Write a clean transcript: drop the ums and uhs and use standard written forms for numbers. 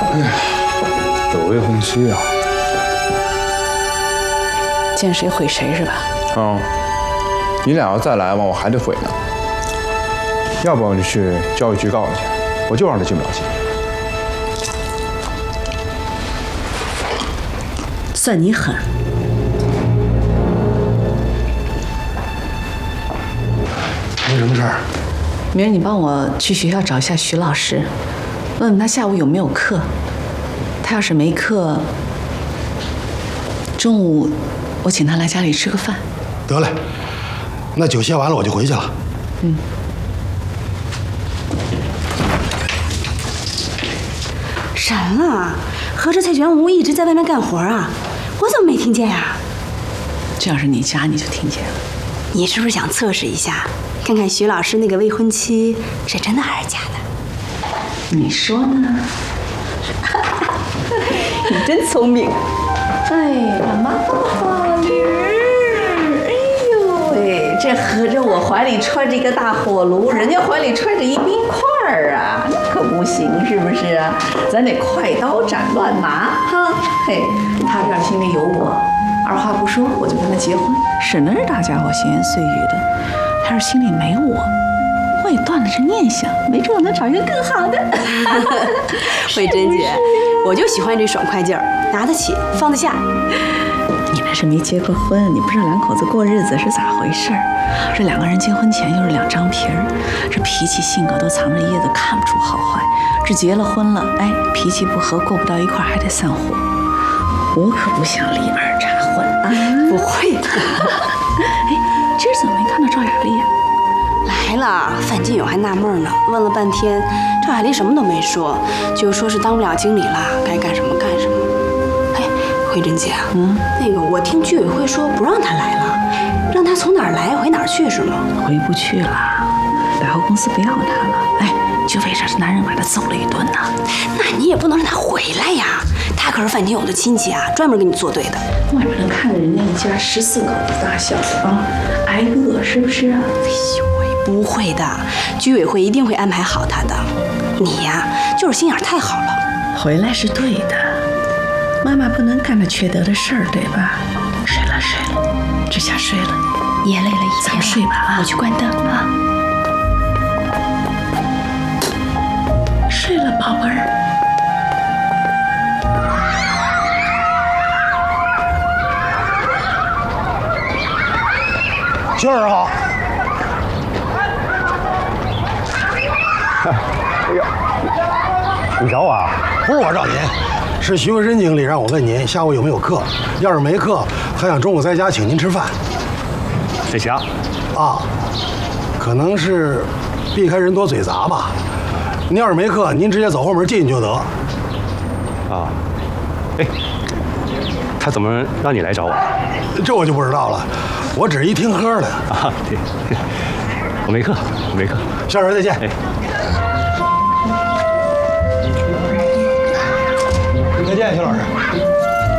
哎呀，有未婚妻啊！ 见谁毁谁是吧？ 嗯，你俩要再来嘛，我还得毁呢。要不我就去教育局告去，我就让他进不了监。 算你狠！ 有什么事儿？ 明儿你帮我去学校找一下徐老师，问问他下午有没有课。他要是没课，中午我请他来家里吃个饭。 得嘞，那酒歇完了我就回去了。 嗯。 什么？合着蔡全武一直在外面干活啊？我怎么没听见呀？ 这要是你家，你就听见了。 你是不是想测试一下，看看徐老师那个未婚妻是真的还是假的？ 你说呢？你真聪明。哎，妈妈女儿，哎呦喂，这合着我怀里揣着一个大火炉，人家怀里揣着一冰块儿啊，那可不行，是不是啊？咱得快刀斩乱麻哈。嘿，他这儿心里有我，二话不说我就跟他结婚，省得是大家伙闲言碎语的。他要是心里没我，我也断了这念想，没准我能找一个更好的。 慧珍姐，我就喜欢这爽快劲儿，拿得起，放得下。 你那是没结过婚，你不知道两口子过日子是咋回事儿。这两个人结婚前又是两张皮儿，这脾气性格都藏着掖着，看不出好坏。这结了婚了，哎，脾气不合，过不到一块儿还得散伙。我可不想离二茬婚啊！ 不会的。 哎，今儿怎么没看到赵雅丽呀？ 来了，范金勇还纳闷呢，问了半天，赵雅丽什么都没说，就说是当不了经理了，该干什么干什么。哎，慧珍姐，那个我听居委会说不让她来了，让她从哪儿来回哪儿去是吗？ 回不去了，百货公司不要她了。哎，就为啥这男人把她揍了一顿呢？ 那你也不能让她回来呀，她可是范金勇的亲戚啊，专门给你作对的。 外边能看着人家一家14口子大小啊，挨饿是不是啊？ 哎呦喂，不会的，居委会一定会安排好她的。你呀，就是心眼太好了。 回来是对的，妈妈不能干那缺德的事儿，对吧？睡了，这下睡了， 你也累了一天了， 咱们睡吧啊！ 我去关灯啊。 睡了，宝贝儿。 徐老师好。 哎呦，你找我啊？ 不是我找您，是徐慧珍经理让我问您下午有没有课，要是没课，他想中午在家请您吃饭。 谁瞎？ 啊，可能是避开人多嘴杂吧。您要是没课，您直接走后门进去就得。 啊，哎，他怎么让你来找我？ 这我就不知道了，我只是一听喝的。 啊，对，我没课。 下回再见。 哎， 再见，徐老师。